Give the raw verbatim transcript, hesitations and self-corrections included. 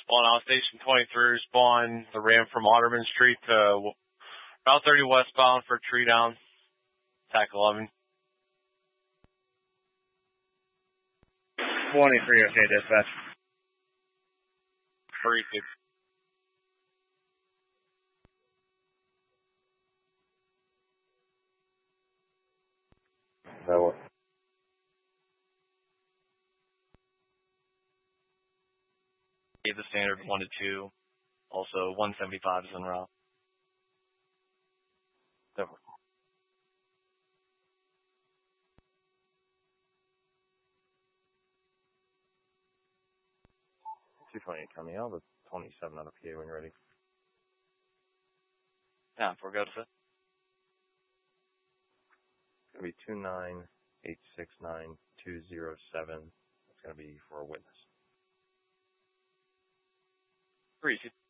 Spawn out Station twenty-three, spawn the Ram from Otterman Street to Route thirty westbound for tree down. Tac eleven. twenty-three, okay, dispatch. three six. That works. Gave the standard one to two. Also, one seventy-five is en route. That works. two twenty-eight coming out, but twenty-seven out of P A when you're ready. Yeah, we're good for it. It's going to be two nine eight six nine two zero seven. It's going to be for a witness. Three.